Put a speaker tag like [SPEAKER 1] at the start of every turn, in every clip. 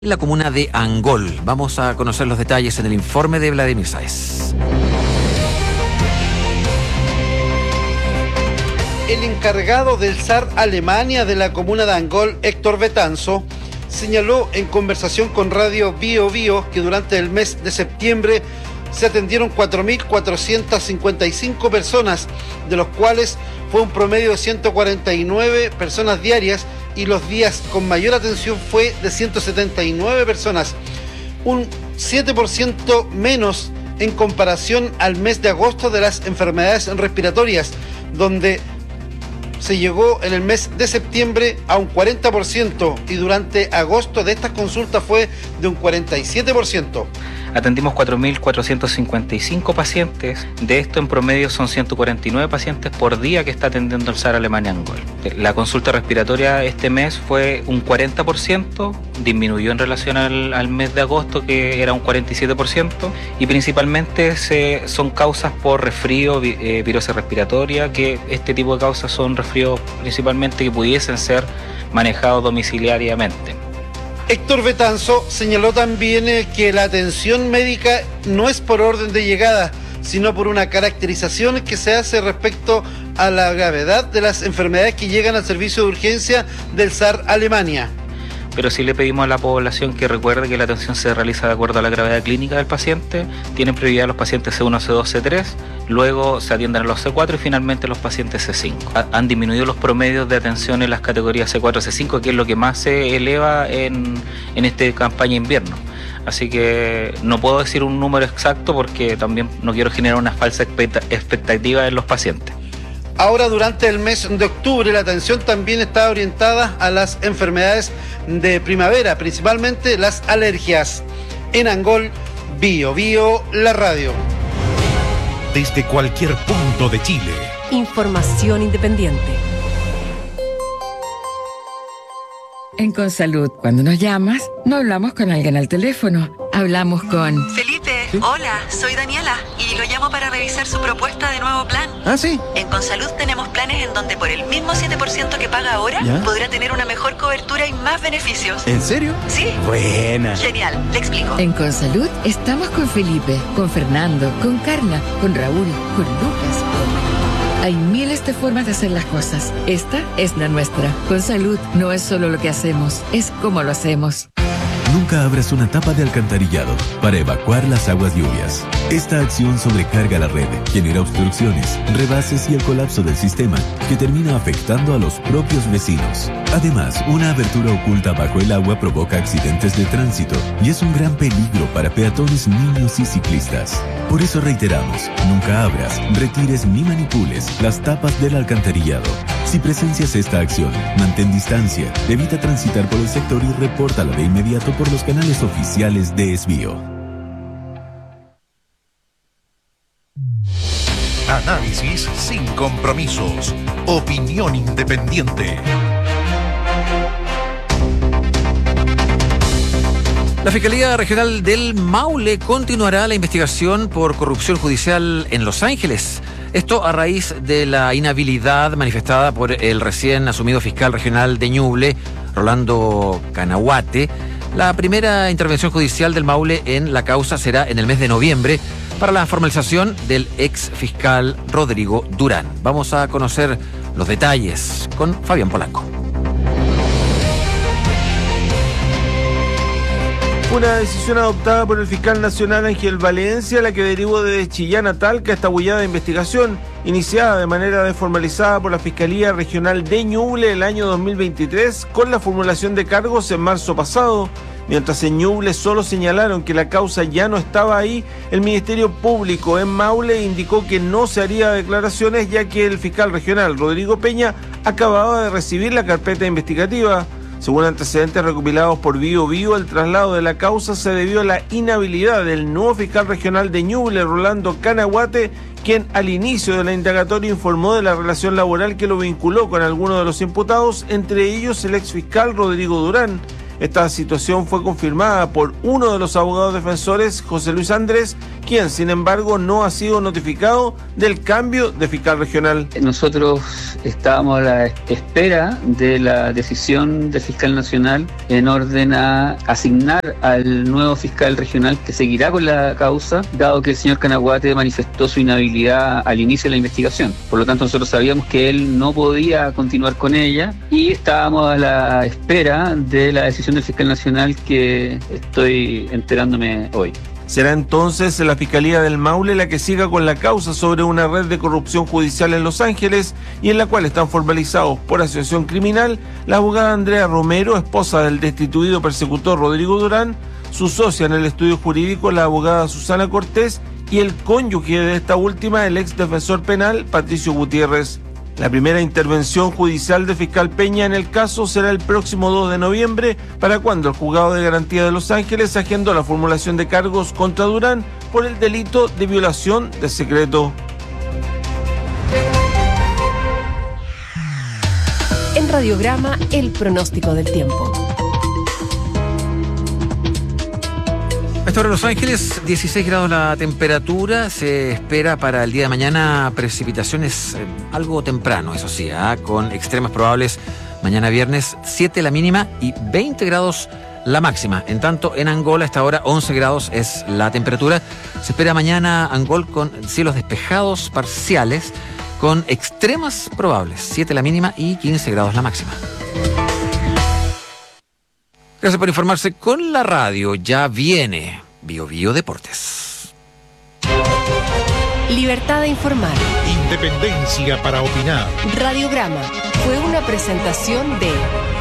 [SPEAKER 1] En la comuna de Angol. Vamos a conocer los detalles en el informe de Vladimir Sáez.
[SPEAKER 2] El encargado del SAR Alemania de la comuna de Angol, Héctor Betanzo, señaló en conversación con Radio Bio Bio que durante el mes de septiembre se atendieron 4.455 personas, de los cuales fue un promedio de 149 personas diarias y los días con mayor atención fue de 179 personas, un 7% menos en comparación al mes de agosto de las enfermedades respiratorias, donde se llegó en el mes de septiembre a un 40% y durante agosto de estas consultas fue de un 47%.
[SPEAKER 3] Atendimos 4.455 pacientes, de esto en promedio son 149 pacientes por día que está atendiendo el SAR Alemania Angol. La consulta respiratoria este mes fue un 40%, disminuyó en relación al mes de agosto que era un 47% y principalmente son causas por resfrío, virosis respiratoria, que este tipo de causas son resfríos principalmente que pudiesen ser manejados domiciliariamente.
[SPEAKER 2] Héctor Betanzo señaló también que la atención médica no es por orden de llegada, sino por una caracterización que se hace respecto a la gravedad de las enfermedades que llegan al servicio de urgencia del SAR Alemania.
[SPEAKER 3] Pero sí le pedimos a la población que recuerde que la atención se realiza de acuerdo a la gravedad clínica del paciente. Tienen prioridad los pacientes C1, C2, C3, luego se atienden a los C4 y finalmente los pacientes C5. Han disminuido los promedios de atención en las categorías C4, C5, que es lo que más se eleva en esta campaña invierno. Así que no puedo decir un número exacto porque también no quiero generar una falsa expectativa en los pacientes.
[SPEAKER 2] Ahora, durante el mes de octubre, la atención también está orientada a las enfermedades de primavera, principalmente las alergias. En Angol, Bio Bio, la radio.
[SPEAKER 4] Desde cualquier punto de Chile.
[SPEAKER 5] Información independiente.
[SPEAKER 6] En Consalud, cuando nos llamas, no hablamos con alguien al teléfono, hablamos con...
[SPEAKER 7] Felipe, ¿sí? Hola, soy Daniela y lo llamo para revisar su propuesta de nuevo plan.
[SPEAKER 8] ¿Ah, sí?
[SPEAKER 7] En Consalud tenemos planes en donde por el mismo 7% que paga ahora, ¿ya?, podrá tener una mejor cobertura y más beneficios.
[SPEAKER 8] ¿En serio?
[SPEAKER 7] Sí.
[SPEAKER 8] Buena.
[SPEAKER 7] Genial, le explico.
[SPEAKER 6] En Consalud estamos con Felipe, con Fernando, con Carla, con Raúl, con Lucas, Hay miles de formas de hacer las cosas. Esta es la nuestra. Consalud no es solo lo que hacemos, es cómo lo hacemos.
[SPEAKER 9] Nunca abras una tapa de alcantarillado para evacuar las aguas lluvias. Esta acción sobrecarga la red, genera obstrucciones, rebases y el colapso del sistema, que termina afectando a los propios vecinos. Además, una abertura oculta bajo el agua provoca accidentes de tránsito y es un gran peligro para peatones, niños y ciclistas. Por eso reiteramos, nunca abras, retires ni manipules las tapas del alcantarillado. Si presencias esta acción, mantén distancia, evita transitar por el sector y repórtala de inmediato por los canales oficiales de Esbio.
[SPEAKER 4] Análisis sin compromisos. Opinión independiente.
[SPEAKER 1] La Fiscalía Regional del Maule continuará la investigación por corrupción judicial en Los Ángeles. Esto a raíz de la inhabilidad manifestada por el recién asumido fiscal regional de Ñuble, Rolando Canahuate. La primera intervención judicial del Maule en la causa será en el mes de noviembre para la formalización del ex fiscal Rodrigo Durán. Vamos a conocer los detalles con Fabián Polanco.
[SPEAKER 10] Una decisión adoptada por el fiscal nacional Ángel Valencia, la que derivó de Chillán a Talca esta bullada de investigación, iniciada de manera desformalizada por la Fiscalía Regional de Ñuble el año 2023, con la formulación de cargos en marzo pasado. Mientras en Ñuble solo señalaron que la causa ya no estaba ahí, el Ministerio Público en Maule indicó que no se haría declaraciones, ya que el fiscal regional Rodrigo Peña acababa de recibir la carpeta investigativa. Según antecedentes recopilados por Bio Bio, el traslado de la causa se debió a la inhabilidad del nuevo fiscal regional de Ñuble, Rolando Canahuate, quien al inicio de la indagatoria informó de la relación laboral que lo vinculó con algunos de los imputados, entre ellos el exfiscal Rodrigo Durán. Esta situación fue confirmada por uno de los abogados defensores, José Luis Andrés, quien, sin embargo, no ha sido notificado del cambio de fiscal regional.
[SPEAKER 8] Nosotros estábamos a la espera de la decisión del fiscal nacional en orden a asignar al nuevo fiscal regional que seguirá con la causa, dado que el señor Canaguate manifestó su inhabilidad al inicio de la investigación. Por lo tanto, nosotros sabíamos que él no podía continuar con ella y estábamos a la espera de la decisión del fiscal nacional, que estoy enterándome hoy.
[SPEAKER 10] Será entonces la Fiscalía del Maule la que siga con la causa sobre una red de corrupción judicial en Los Ángeles y en la cual están formalizados por asociación criminal la abogada Andrea Romero, esposa del destituido persecutor Rodrigo Durán, su socia en el estudio jurídico, la abogada Susana Cortés, y el cónyuge de esta última, el ex defensor penal Patricio Gutiérrez. La primera intervención judicial del fiscal Peña en el caso será el próximo 2 de noviembre, para cuando el Juzgado de Garantía de Los Ángeles agendó la formulación de cargos contra Durán por el delito de violación de secreto.
[SPEAKER 5] En Radiograma, el pronóstico del tiempo.
[SPEAKER 1] A esta hora en Los Ángeles, 16 grados la temperatura. Se espera para el día de mañana precipitaciones algo temprano, eso sí, con extremas probables mañana viernes, 7 la mínima y 20 grados la máxima. En tanto, en Angola, a esta hora, 11 grados es la temperatura. Se espera mañana Angol con cielos despejados parciales, con extremas probables, 7 la mínima y 15 grados la máxima. Gracias por informarse con la radio. Ya viene BioBio Deportes.
[SPEAKER 5] Libertad de informar.
[SPEAKER 4] Independencia para opinar.
[SPEAKER 5] Radiograma fue una presentación de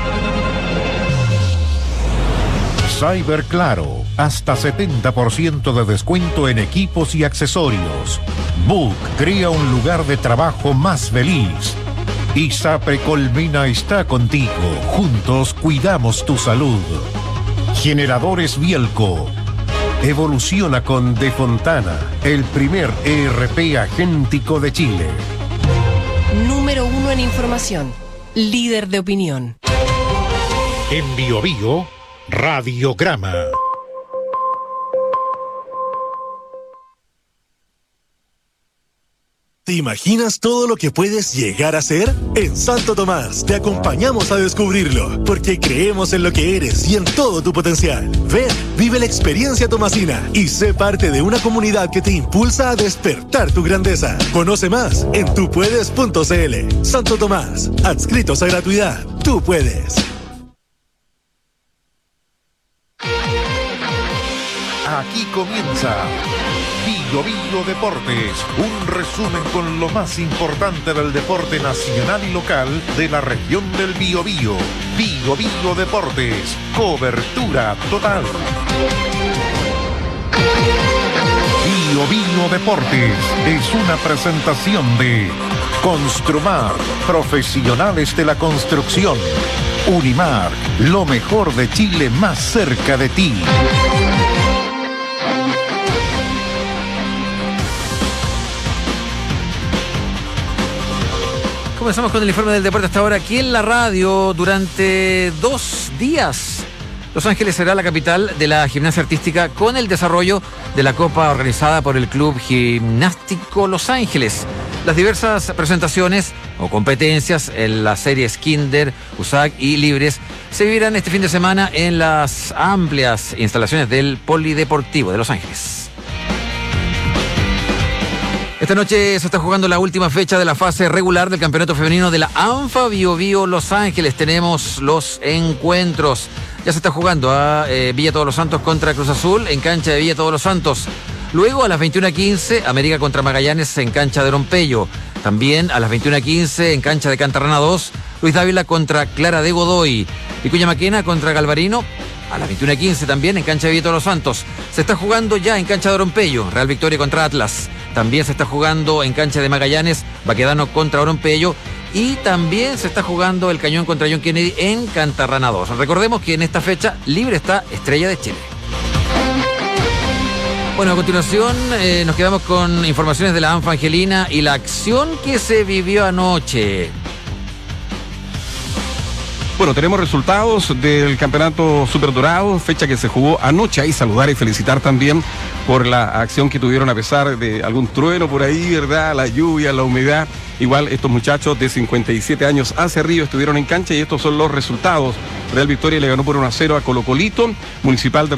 [SPEAKER 4] Cyber Claro, hasta 70% de descuento en equipos y accesorios. Book crea un lugar de trabajo más feliz. ISAPRE Colmena está contigo. Juntos cuidamos tu salud. Generadores Bielco. Evoluciona con De Fontana, el primer ERP agéntico de Chile.
[SPEAKER 5] Número 1 en información. Líder de opinión.
[SPEAKER 4] En BioBio, Radiograma.
[SPEAKER 11] ¿Te imaginas todo lo que puedes llegar a ser? En Santo Tomás te acompañamos a descubrirlo, porque creemos en lo que eres y en todo tu potencial. Ven, vive la experiencia tomasina y sé parte de una comunidad que te impulsa a despertar tu grandeza. Conoce más en tupuedes.cl. Santo Tomás, adscritos a gratuidad. Tú puedes.
[SPEAKER 4] Aquí comienza BioBio Deportes, un resumen con lo más importante del deporte nacional y local de la región del Biobío. BioBio Deportes, cobertura total. BioBio Deportes es una presentación de Construmar, profesionales de la construcción. Unimark, lo mejor de Chile más cerca de ti.
[SPEAKER 1] Comenzamos con el informe del deporte hasta ahora aquí en la radio. Durante 2 días, Los Ángeles será la capital de la gimnasia artística con el desarrollo de la copa organizada por el Club Gimnástico Los Ángeles. Las diversas presentaciones o competencias en las series Kinder, USAC y Libres se vivirán este fin de semana en las amplias instalaciones del Polideportivo de Los Ángeles. Esta noche se está jugando la última fecha de la fase regular del campeonato femenino de la ANFA BioBio Los Ángeles. Tenemos los encuentros. Ya se está jugando a Villa Todos los Santos contra Cruz Azul en cancha de Villa Todos los Santos. Luego a las 21:15, América contra Magallanes en cancha de Oropello. También a las 21:15 en cancha de Cantarrana 2, Luis Dávila contra Clara de Godoy. Vicuña Maquena contra Galvarino. A las 21:15 también en cancha de Villa Todos los Santos. Se está jugando ya en cancha de Oropello, Real Victoria contra Atlas. También se está jugando en cancha de Magallanes, Baquedano contra Oropello. Y también se está jugando el Cañón contra John Kennedy en Cantarrana 2. Recordemos que en esta fecha libre está Estrella de Chile. Bueno, a continuación nos quedamos con informaciones de la ANFA Angelina y la acción que se vivió anoche.
[SPEAKER 12] Bueno, tenemos resultados del campeonato Super Dorado, fecha que se jugó anoche. Ahí saludar y felicitar también por la acción que tuvieron a pesar de algún trueno por ahí, ¿verdad? La lluvia, la humedad. Igual estos muchachos de 57 años hacia arriba estuvieron en cancha y estos son los resultados. Real Victoria le ganó por 1-0 a Colo Colito, Municipal de